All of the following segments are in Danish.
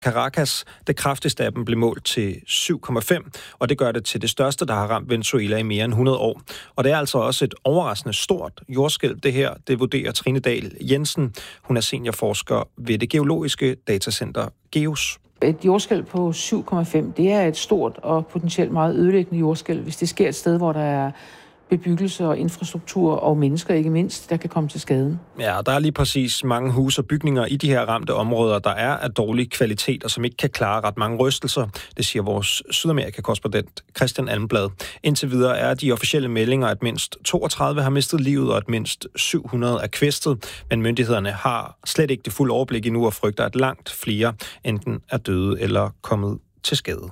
Caracas. Det kraftigste af dem blev målt til 7,5, og det gør det til det største, der har ramt Venezuela i mere end 100 år. Og det er altså også et overraskende stort jordskælv, det her. Det vurderer Trine Dahl Jensen. Hun er seniorforsker ved det geologiske datacenter GEOS. Et jordskælv på 7,5, det er et stort og potentielt meget ødelæggende jordskælv, hvis det sker et sted, hvor der er bebyggelse og infrastruktur og mennesker ikke mindst, der kan komme til skade. Ja, der er lige præcis mange huse og bygninger i de her ramte områder, der er af dårlig kvalitet og som ikke kan klare ret mange rystelser. Det siger vores Sydamerika-korrespondent Christian Almblad. Indtil videre er de officielle meldinger, at mindst 32 har mistet livet og at mindst 700 er kvæstet, men myndighederne har slet ikke det fulde overblik endnu og frygter, at langt flere enten er døde eller kommet til skade.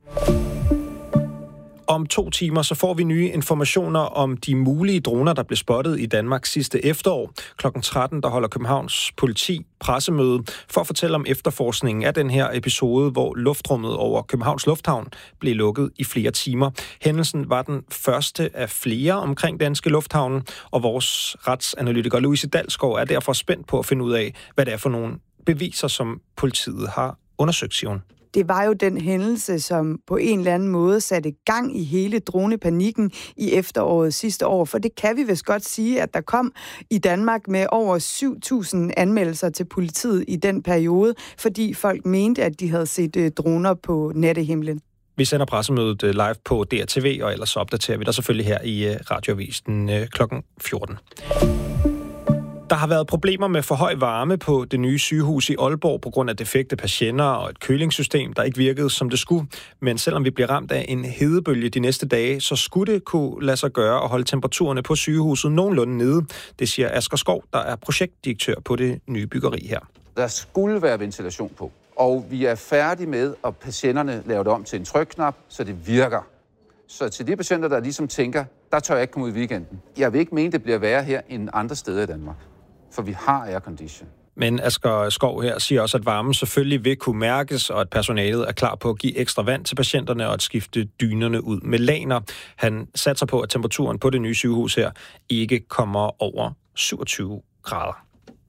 Om 2 timer så får vi nye informationer om de mulige droner, der blev spottet i Danmark sidste efterår. Klokken 13 der holder Københavns politi pressemøde for at fortælle om efterforskningen af den her episode, hvor luftrummet over Københavns Lufthavn blev lukket i flere timer. Hændelsen var den første af flere omkring danske lufthavne, og vores retsanalytiker Louise Dalsgaard er derfor spændt på at finde ud af, hvad det er for nogle beviser, som politiet har undersøgt, siger hun. Det var jo den hændelse, som på en eller anden måde satte gang i hele dronepanikken i efteråret sidste år. For det kan vi vist godt sige, at der kom i Danmark med over 7.000 anmeldelser til politiet i den periode, fordi folk mente, at de havde set droner på nattehimlen. Vi sender pressemødet live på DRTV, og ellers opdaterer vi dig selvfølgelig her i Radioavisen klokken 14. Der har været problemer med for høj varme på det nye sygehus i Aalborg på grund af defekte patienter og et kølingssystem, der ikke virkede, som det skulle. Men selvom vi bliver ramt af en hedebølge de næste dage, så skulle det kunne lade sig gøre at holde temperaturerne på sygehuset nogenlunde nede. Det siger Asger Skov, der er projektdirektør på det nye byggeri her. Der skulle være ventilation på, og vi er færdige med, at patienterne laver det om til en trykknap, så det virker. Så til de patienter, der ligesom tænker, der tør jeg ikke komme ud i weekenden. Jeg vil ikke mene, det bliver værre her end andre steder i Danmark. For vi har aircondition. Men Asger Skov her siger også, at varmen selvfølgelig vil kunne mærkes, og at personalet er klar på at give ekstra vand til patienterne og at skifte dynerne ud med laner. Han satser på, at temperaturen på det nye sygehus her ikke kommer over 27 grader.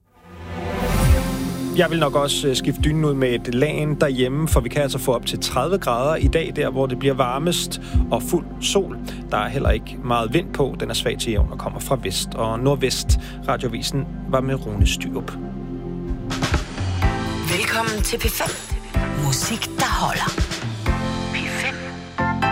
Jeg vil nok også skifte dynen ud med et lagen derhjemme, for vi kan altså få op til 30 grader i dag, der hvor det bliver varmest og fuld sol. Der er heller ikke meget vind på, den er svag til jævn og kommer fra vest og nordvest. Radioavisen var med Rune Styrup. Velkommen til P5. Musik, der holder.